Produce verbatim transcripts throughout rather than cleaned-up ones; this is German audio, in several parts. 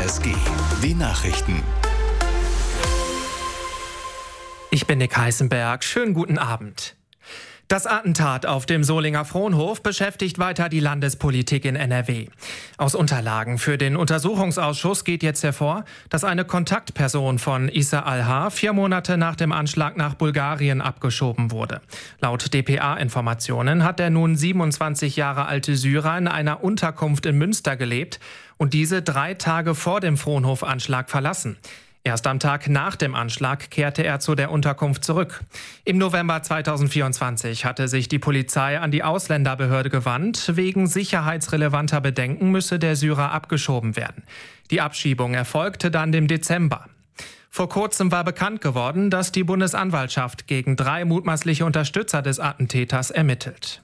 S G, die Nachrichten. Ich bin Nick Heißenberg. Schönen guten Abend. Das Attentat auf dem Solinger Fronhof beschäftigt weiter die Landespolitik in N R W. Aus Unterlagen für den Untersuchungsausschuss geht jetzt hervor, dass eine Kontaktperson von Issa Al-Har vier Monate nach dem Anschlag nach Bulgarien abgeschoben wurde. Laut D P A-Informationen hat der nun siebenundzwanzig Jahre alte Syrer in einer Unterkunft in Münster gelebt und diese drei Tage vor dem Fronhof-Anschlag verlassen. Erst am Tag nach dem Anschlag kehrte er zu der Unterkunft zurück. Im November zweitausendvierundzwanzig hatte sich die Polizei an die Ausländerbehörde gewandt. Wegen sicherheitsrelevanter Bedenken müsse der Syrer abgeschoben werden. Die Abschiebung erfolgte dann im Dezember. Vor kurzem war bekannt geworden, dass die Bundesanwaltschaft gegen drei mutmaßliche Unterstützer des Attentäters ermittelt.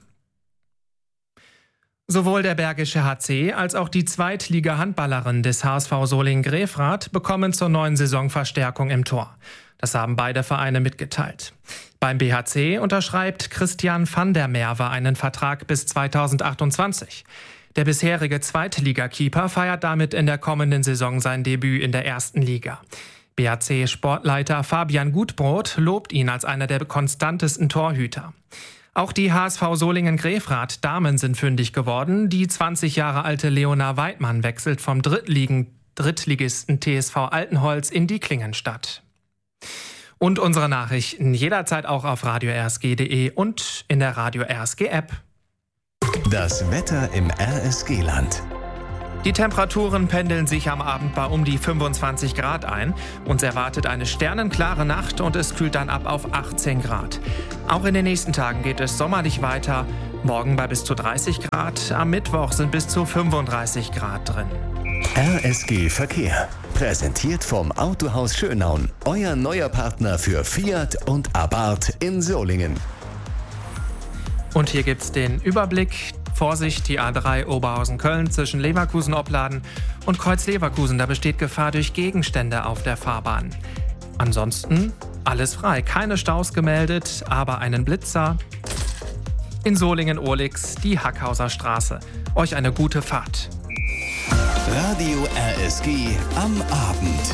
Sowohl der Bergische H C als auch die Zweitliga-Handballerin des H S V Solingen-Grefrath bekommen zur neuen Saison Verstärkung im Tor. Das haben beide Vereine mitgeteilt. Beim B H C unterschreibt Christian van der Merwe einen Vertrag bis zweitausendachtundzwanzig. Der bisherige Zweitligakeeper feiert damit in der kommenden Saison sein Debüt in der ersten Liga. B H C-Sportleiter Fabian Gutbrot lobt ihn als einer der konstantesten Torhüter. Auch die H S V Solingen-Grefrath Damen sind fündig geworden. Die zwanzig Jahre alte Leona Weidmann wechselt vom Drittligen, Drittligisten T S V Altenholz in die Klingenstadt. Und unsere Nachrichten jederzeit auch auf radio r s g punkt d e und in der Radio R S G App. Das Wetter im R S G-Land. Die Temperaturen pendeln sich am Abend bei um die fünfundzwanzig Grad ein. Uns erwartet eine sternenklare Nacht und es kühlt dann ab auf achtzehn Grad. Auch in den nächsten Tagen geht es sommerlich weiter. Morgen bei bis zu dreißig Grad. Am Mittwoch sind bis zu fünfunddreißig Grad drin. R S G Verkehr. Präsentiert vom Autohaus Schönaun. Euer neuer Partner für Fiat und Abarth in Solingen. Und hier gibt's den Überblick. Vorsicht, die A drei Oberhausen-Köln zwischen Leverkusen-Opladen und Kreuz-Leverkusen. Da besteht Gefahr durch Gegenstände auf der Fahrbahn. Ansonsten alles frei. Keine Staus gemeldet, aber einen Blitzer. In Solingen-Ohlix die Hackhauser Straße. Euch eine gute Fahrt. Radio R S G am Abend.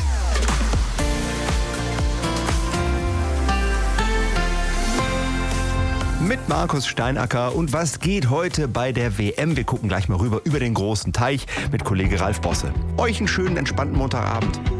Mit Markus Steinacker. Und was geht heute bei der W M? Wir gucken gleich mal rüber über den großen Teich mit Kollege Ralf Bosse. Euch einen schönen, entspannten Montagabend.